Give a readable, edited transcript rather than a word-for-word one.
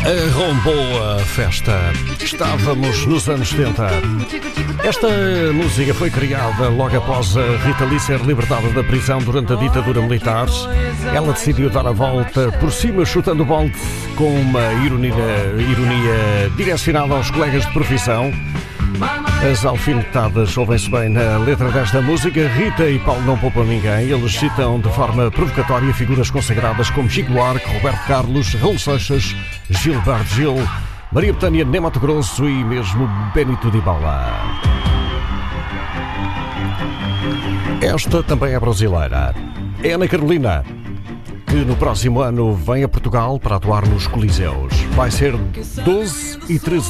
Arrombou a festa. Estávamos nos anos 70. Esta música foi criada logo após a Rita Lee ser libertada da prisão durante a ditadura militar. Ela decidiu dar a volta por cima, chutando o balde com uma ironia direcionada aos colegas de profissão. As alfinetadas ouvem-se bem na letra desta música. Rita e Paulo não poupam ninguém. Eles citam de forma provocatória figuras consagradas como Chico Buarque, Roberto Carlos, Raul Seixas, Gilberto Gil, Maria Bethânia, Ney Matogrosso e mesmo Benito Dybala. Esta também é brasileira. É Ana Carolina, que no próximo ano vem a Portugal para atuar nos Coliseus. Vai ser 12 e 13